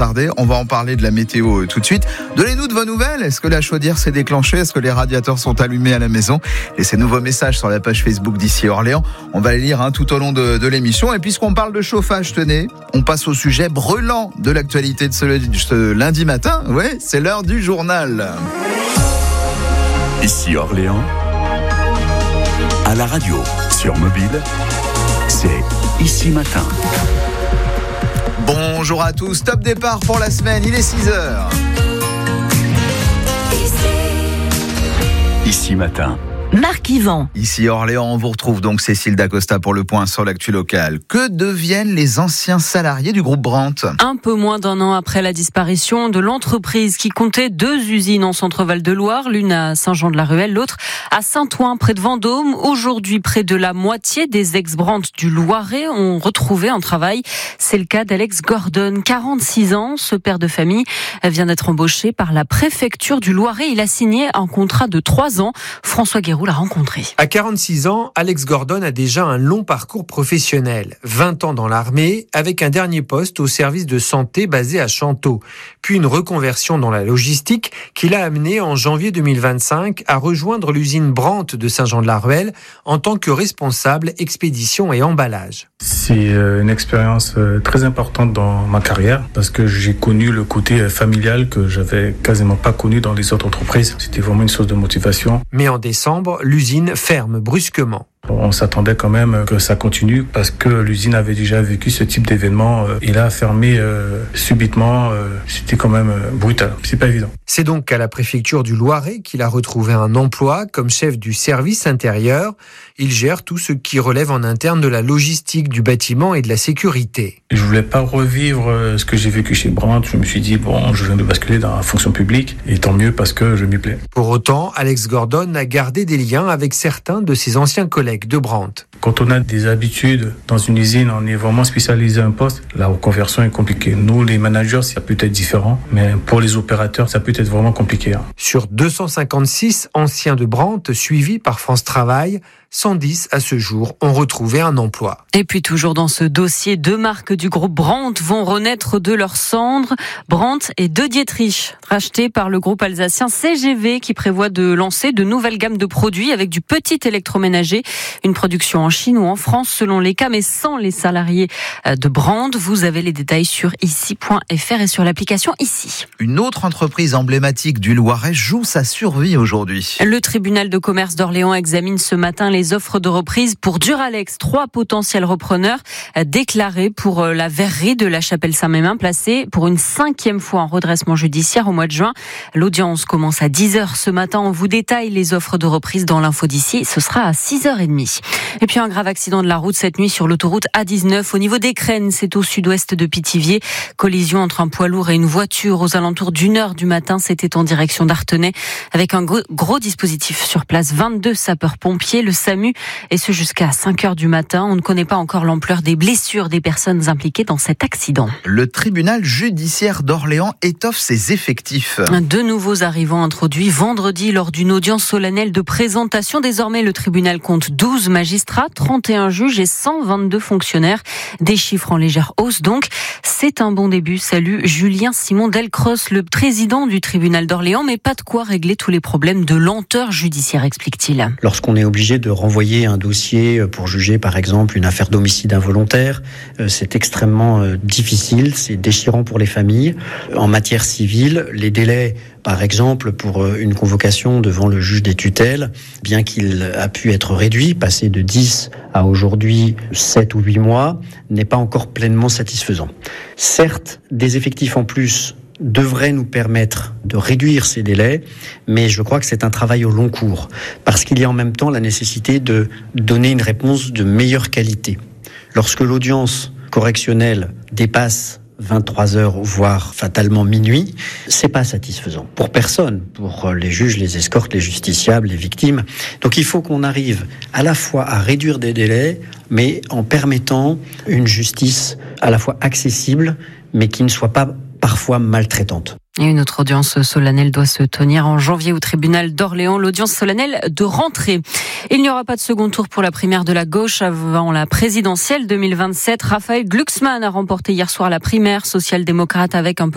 tarder. On va en parler de la météo tout de suite. Donnez-nous de vos nouvelles. Est-ce que la chaudière s'est déclenchée? Est-ce que les radiateurs sont allumés à la maison? Laissez-nous vos messages sur la page Facebook d'ici Orléans. On va les lire tout au long de l'émission. Et puisqu'on parle de chauffage, tenez, on passe au sujet brûlant de l'actualité de ce lundi matin. Ouais, c'est l'heure du journal. Ici Orléans, à la radio, sur mobile, c'est Ici Matin. Bonjour à tous, top départ pour la semaine, il est 6h. Ici Matin. Marc Yvan. Ici Orléans, on vous retrouve donc Cécile Dacosta pour le point sur l'actu locale. Que deviennent les anciens salariés du groupe Brandt? Un peu moins d'un an après la disparition de l'entreprise qui comptait 2 usines en Centre-Val de Loire, l'une à Saint-Jean-de-la-Ruelle, l'autre à Saint-Ouen, près de Vendôme. Aujourd'hui, près de la moitié des ex-Brandt du Loiret ont retrouvé un travail. C'est le cas d'Alex Gordon, 46 ans. Ce père de famille vient d'être embauché par la préfecture du Loiret. Il a signé un contrat de 3 ans. François Guéroux l'a rencontré. À 46 ans, Alex Gordon a déjà un long parcours professionnel. 20 ans dans l'armée, avec un dernier poste au service de santé basé à Chanteau. Puis une reconversion dans la logistique qui l'a amené en janvier 2025 à rejoindre l'usine Brandt de Saint-Jean-de-la-Ruelle en tant que responsable expédition et emballage. C'est une expérience très importante dans ma carrière parce que j'ai connu le côté familial que j'avais quasiment pas connu dans les autres entreprises. C'était vraiment une source de motivation. Mais en décembre, l'usine ferme brusquement. On s'attendait quand même que ça continue parce que l'usine avait déjà vécu ce type d'événement. Il a fermé subitement. C'était quand même brutal. C'est pas évident. C'est donc à la préfecture du Loiret qu'il a retrouvé un emploi comme chef du service intérieur. Il gère tout ce qui relève en interne de la logistique, du bâtiment et de la sécurité. Je voulais pas revivre ce que j'ai vécu chez Brandt. Je me suis dit, je viens de basculer dans la fonction publique et tant mieux parce que je m'y plais. Pour autant, Alex Gordon a gardé des liens avec certains de ses anciens collègues de Brandt. Quand on a des habitudes dans une usine, on est vraiment spécialisé à un poste. La reconversion est compliquée. Nous, les managers, ça peut être différent, mais pour les opérateurs, ça peut être vraiment compliqué. Sur 256 anciens de Brandt suivis par France Travail, 110 à ce jour ont retrouvé un emploi. Et puis toujours dans ce dossier, 2 marques du groupe Brandt vont renaître de leurs cendres. Brandt et De Dietrich, rachetés par le groupe alsacien CGV qui prévoit de lancer de nouvelles gammes de produits avec du petit électroménager. Une production en Chine ou en France selon les cas, mais sans les salariés de Brandt. Vous avez les détails sur ici.fr et sur l'application Ici. Une autre entreprise emblématique du Loiret joue sa survie aujourd'hui. Le tribunal de commerce d'Orléans examine ce matin les offres de reprise pour Duralex. 3 potentiels repreneurs déclarés pour la verrerie de la Chapelle-Saint-Mémin, placée pour une 5e fois en redressement judiciaire au mois de juin. L'audience commence à 10h ce matin. On vous détaille les offres de reprise dans l'info d'ici. Ce sera à 6h30. Et puis un grave accident de la route cette nuit sur l'autoroute A19 au niveau des Crennes. C'est au sud-ouest de Pithiviers. Collision entre un poids lourd et une voiture aux alentours d'1h du matin. C'était en direction d'Artenay avec un gros dispositif sur place. 22 sapeurs-pompiers. Le SAMU, et ce jusqu'à 5h du matin. On ne connaît pas encore l'ampleur des blessures des personnes impliquées dans cet accident. Le tribunal judiciaire d'Orléans étoffe ses effectifs. 2 nouveaux arrivants introduits vendredi lors d'une audience solennelle de présentation. Désormais, le tribunal compte 12 magistrats, 31 juges et 122 fonctionnaires. Des chiffres en légère hausse donc. C'est un bon début. Salut Julien Simon Delcros, le président du tribunal d'Orléans, mais pas de quoi régler tous les problèmes de lenteur judiciaire, explique-t-il. Lorsqu'on est obligé de renvoyer un dossier pour juger par exemple une affaire d'homicide involontaire, c'est extrêmement difficile, c'est déchirant pour les familles. En matière civile, les délais par exemple pour une convocation devant le juge des tutelles, bien qu'il a pu être réduit, passé de 10 à aujourd'hui 7 ou 8 mois, n'est pas encore pleinement satisfaisant. Certes, des effectifs en plus devrait nous permettre de réduire ces délais, mais je crois que c'est un travail au long cours, parce qu'il y a en même temps la nécessité de donner une réponse de meilleure qualité. Lorsque l'audience correctionnelle dépasse 23 heures, voire fatalement minuit, c'est pas satisfaisant. Pour personne, pour les juges, les escortes, les justiciables, les victimes. Donc il faut qu'on arrive à la fois à réduire des délais, mais en permettant une justice à la fois accessible, mais qui ne soit pas parfois maltraitante. Et une autre audience solennelle doit se tenir en janvier au tribunal d'Orléans, l'audience solennelle de rentrée. Il n'y aura pas de second tour pour la primaire de la gauche avant la présidentielle 2027. Raphaël Glucksmann a remporté hier soir la primaire social-démocrate avec un peu